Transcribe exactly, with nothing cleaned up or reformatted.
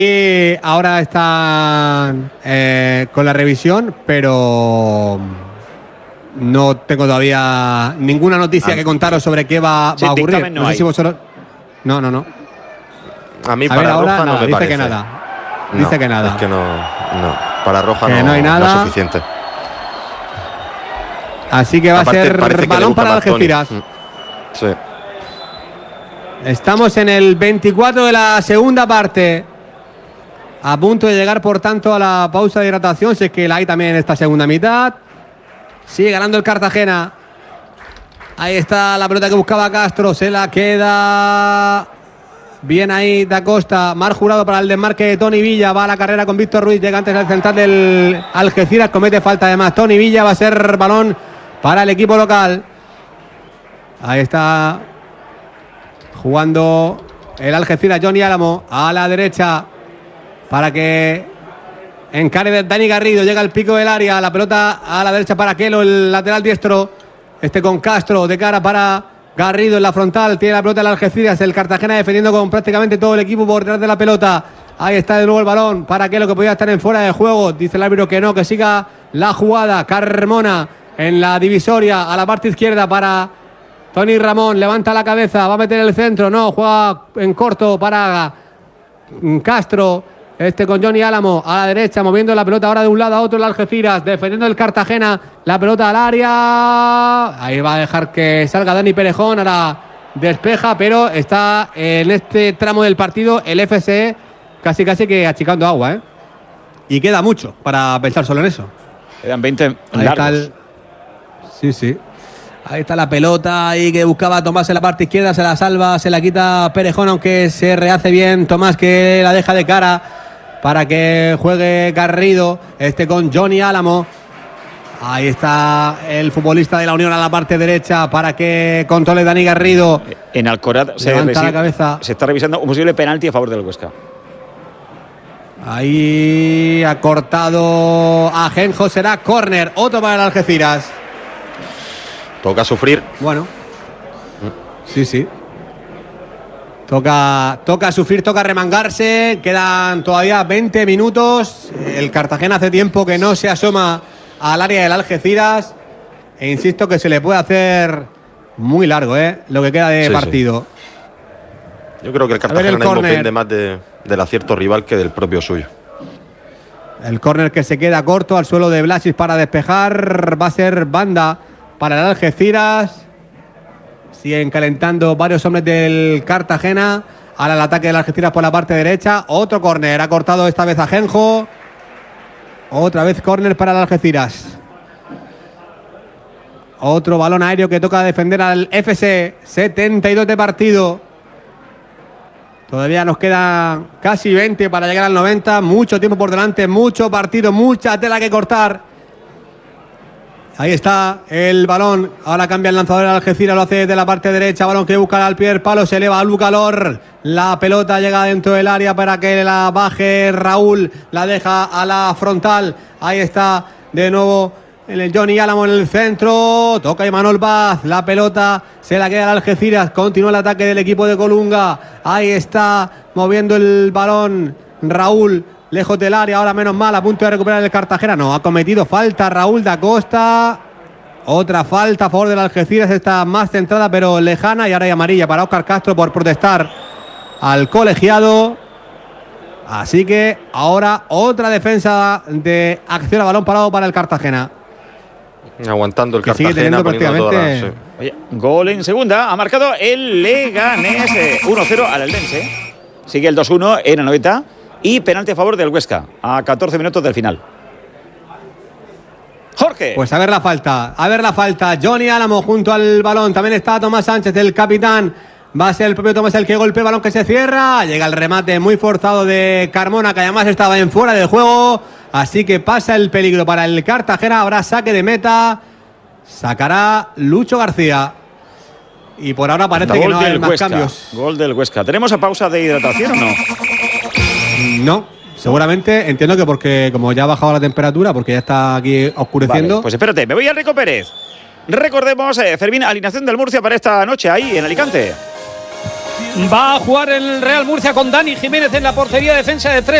Y ahora están eh, con la revisión, pero no tengo todavía ninguna noticia ah, que contaros sobre qué va, sí, va a ocurrir. No, no sé hay. si vosotros. No, no, no. A mí a para ver, ahora, roja nada, no me dice parece. que nada. No, dice que nada. Es que no, no. Para roja que no, no hay nada. No es suficiente. Así que va Aparte, a ser balón para Algeciras. Sí. Estamos en el veinticuatro de la segunda parte. A punto de llegar, por tanto, a la pausa de hidratación. Si es que la hay también en esta segunda mitad. Sigue ganando el Cartagena. Ahí está la pelota que buscaba Castro. Se la queda bien ahí Da Costa. Mar Jurado para el desmarque de Toni Villa. Va a la carrera con Víctor Ruiz. Llega antes del central del Algeciras. Comete falta además Toni Villa. Va a ser balón para el equipo local. Ahí está jugando el Algeciras. Johnny Álamo a la derecha para que encare Dani Garrido. Llega al pico del área. La pelota a la derecha para Kelo, el lateral diestro. Este con Castro de cara para Garrido en la frontal. Tiene la pelota el Algeciras. El Cartagena defendiendo con prácticamente todo el equipo por detrás de la pelota. Ahí está de nuevo el balón para Kelo, que podía estar en fuera de juego. Dice el árbitro que no, que siga la jugada. Carmona en la divisoria a la parte izquierda para Tony Ramón. Levanta la cabeza. Va a meter el centro. No, juega en corto para Castro. Este con Johnny Álamo a la derecha, moviendo la pelota ahora de un lado a otro el Algeciras, defendiendo el Cartagena, la pelota al área. Ahí va a dejar que salga Dani Perejón, ahora despeja, pero está en este tramo del partido el F C E casi casi que achicando agua, ¿eh? Y queda mucho para pensar solo en eso. Quedan veinte Ahí largos. Está el... Sí, sí. Ahí está la pelota ahí que buscaba Tomás en la parte izquierda, se la salva, se la quita Perejón, aunque se rehace bien Tomás, que la deja de cara para que juegue Garrido, este con Johnny Álamo. Ahí está el futbolista de la Unión a la parte derecha para que controle Dani Garrido. En Alcoraz se, levanta la cabeza. Se está revisando un posible penalti a favor del Huesca. Ahí ha cortado a Ajenjo, será córner, otro para el Algeciras. Toca sufrir. Bueno, sí, sí. Toca, toca sufrir, toca remangarse. Quedan todavía veinte minutos. El Cartagena hace tiempo que no se asoma al área del Algeciras. E insisto que se le puede hacer muy largo, ¿eh? Lo que queda de sí, partido. Sí. Yo creo que el Cartagena no depende más de, del acierto rival que del propio suyo. El córner que se queda corto al suelo de Blasis para despejar. Va a ser banda para el Algeciras. Siguen calentando varios hombres del Cartagena. Ahora el ataque del Algeciras por la parte derecha. Otro córner. Ha cortado esta vez a Ajenjo. Otra vez córner para el Algeciras. Otro balón aéreo que toca defender al F C. setenta y dos de partido. Todavía nos queda casi veinte para llegar al noventa. Mucho tiempo por delante. Mucho partido. Mucha tela que cortar. Ahí está el balón. Ahora cambia el lanzador del Algeciras. Lo hace de la parte derecha. Balón que busca al pie del palo. Se eleva a Lucalor. La pelota llega dentro del área para que la baje Raúl. La deja a la frontal. Ahí está de nuevo el Johnny Álamo en el centro. Toca Imanol Vaz. La pelota se la queda al Algeciras. Continúa el ataque del equipo de Colunga. Ahí está moviendo el balón Raúl. Lejos del área, ahora menos mal, a punto de recuperar el Cartagena. No, ha cometido falta Raúl Da Costa. Otra falta a favor del Algeciras, está más centrada pero lejana. Y ahora hay amarilla para Óscar Castro por protestar al colegiado. Así que ahora otra defensa de acción a balón parado para el Cartagena. Aguantando el que Cartagena. Sigue teniendo prácticamente... toda la, sí. Oye, gol en segunda, ha marcado el Leganés, eh, uno cero al Eldense. Sigue el dos uno en el noventa. Y penalti a favor del Huesca, a catorce minutos del final. Jorge. Pues a ver la falta, a ver la falta. Johnny Álamo junto al balón. También está Tomás Sánchez, el capitán. Va a ser el propio Tomás el que golpea el balón que se cierra. Llega el remate muy forzado de Carmona, que además estaba en fuera del juego. Así que pasa el peligro para el Cartagena. Habrá saque de meta. Sacará Lucho García. Y por ahora parece que no hay más Huesca. cambios. Gol del Huesca. ¿Tenemos a pausa de hidratación o no? No, seguramente, entiendo que porque como ya ha bajado la temperatura, porque ya está aquí oscureciendo. Vale, pues espérate, me voy al Rico Pérez. Recordemos, eh, Fermín, alineación del Murcia para esta noche ahí en Alicante. Va a jugar el Real Murcia con Dani Jiménez en la portería, defensa de tres.